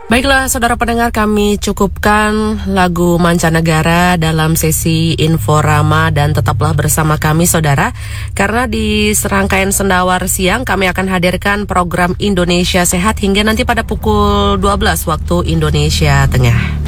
Baiklah, saudara pendengar, kami cukupkan lagu mancanegara dalam sesi Inforama dan tetaplah bersama kami, saudara. Karena di serangkaian Sendawar Siang kami akan hadirkan program Indonesia Sehat hingga nanti pada pukul 12 waktu Indonesia Tengah.